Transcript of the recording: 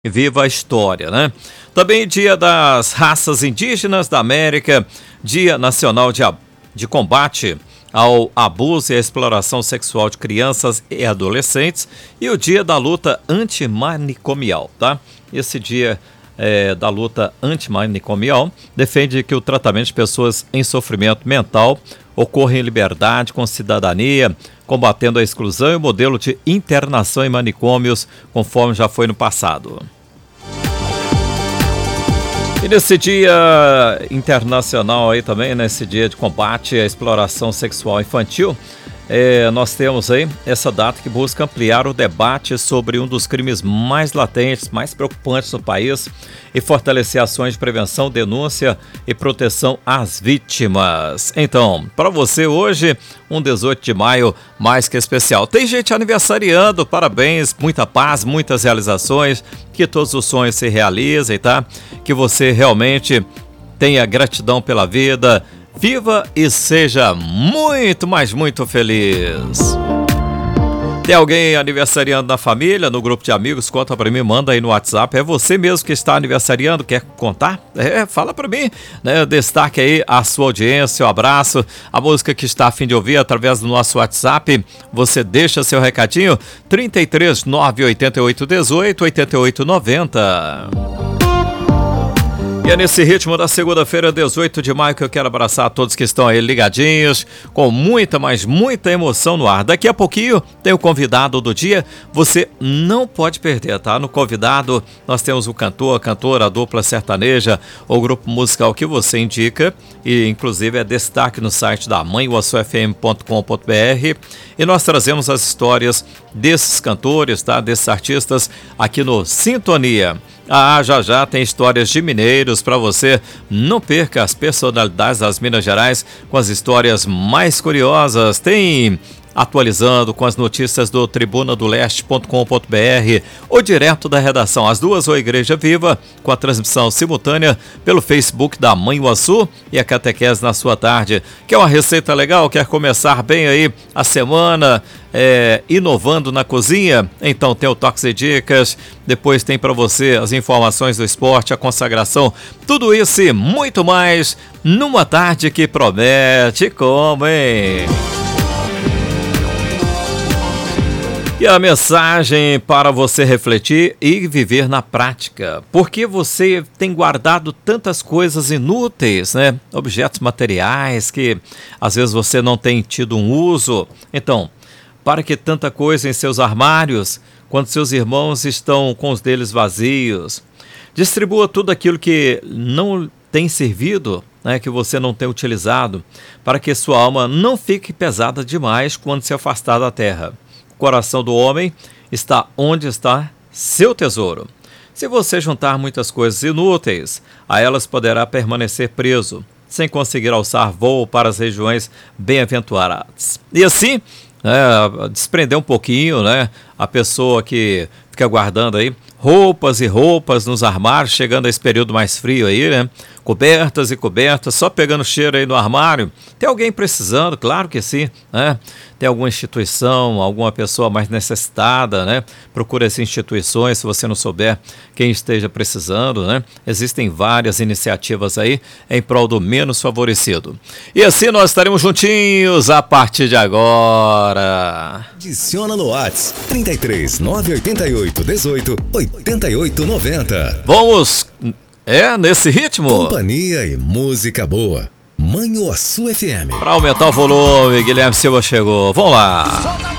Viva a história, né? Também Dia das Raças Indígenas da América, Dia Nacional de Combate ao Abuso e à Exploração Sexual de Crianças e Adolescentes e o Dia da Luta Antimanicomial, tá? Esse dia da luta antimanicomial defende que o tratamento de pessoas em sofrimento mental ocorra em liberdade, com cidadania, combatendo a exclusão e o modelo de internação em manicômios, conforme já foi no passado. E nesse dia internacional aí também, nesse dia de combate à exploração sexual infantil, nós temos aí essa data que busca ampliar o debate sobre um dos crimes mais latentes, mais preocupantes no país e fortalecer ações de prevenção, denúncia e proteção às vítimas. Então, para você hoje, um 18 de maio mais que especial. Tem gente aniversariando, parabéns, muita paz, muitas realizações, que todos os sonhos se realizem, tá? Que você realmente tenha gratidão pela vida. Viva e seja muito, mas muito feliz. Tem alguém aniversariando na família, no grupo de amigos? Conta pra mim, manda aí no WhatsApp. É você mesmo que está aniversariando, quer contar? Fala pra mim, né? Destaque aí a sua audiência, o abraço, a música que está a fim de ouvir através do nosso WhatsApp. Você deixa seu recadinho, 33 988 18 88 90. E é nesse ritmo da segunda-feira, 18 de maio, que eu quero abraçar a todos que estão aí ligadinhos, com muita, mas muita emoção no ar. Daqui a pouquinho tem o convidado do dia, você não pode perder, tá? No convidado nós temos o cantor, a cantora, a dupla sertaneja, ou grupo musical que você indica, e inclusive é destaque no site da manhuaçufm.com.br, e nós trazemos as histórias desses cantores, tá? Desses artistas aqui no Sintonia. Já tem histórias de mineiros para você. Não perca as personalidades das Minas Gerais com as histórias mais curiosas. Tem atualizando com as notícias do tribunadoleste.com.br ou direto da redação, as duas, ou Igreja Viva, com a transmissão simultânea pelo Facebook da Manhuaçu e a catequese na sua tarde. Quer uma receita legal? Quer começar bem aí a semana inovando na cozinha? Então tem o Toques e Dicas, depois tem para você as informações do esporte, a consagração, tudo isso e muito mais numa tarde que promete como, hein? E a mensagem para você refletir e viver na prática. Por que você tem guardado tantas coisas inúteis, né? Objetos materiais que às vezes você não tem tido um uso. Então, para que tanta coisa em seus armários, quando seus irmãos estão com os deles vazios? Distribua tudo aquilo que não tem servido, né, que você não tem utilizado, para que sua alma não fique pesada demais quando se afastar da terra. O coração do homem está onde está seu tesouro. Se você juntar muitas coisas inúteis, a elas poderá permanecer preso, sem conseguir alçar voo para as regiões bem-aventuradas. E assim, desprender um pouquinho, né, a pessoa que fica guardando aí roupas e roupas nos armários, chegando a esse período mais frio aí, né? Cobertas e cobertas, só pegando cheiro aí no armário. Tem alguém precisando? Claro que sim, né? Tem alguma instituição, alguma pessoa mais necessitada, né? Procura essas instituições, se você não souber quem esteja precisando, né? Existem várias iniciativas aí em prol do menos favorecido. E assim nós estaremos juntinhos a partir de agora. Adiciona no WhatsApp 33 988 18 88 90. Vamos, nesse ritmo. Companhia e música boa. Manhuaçu FM. Para aumentar o volume, Guilherme Silva chegou. Vamos lá.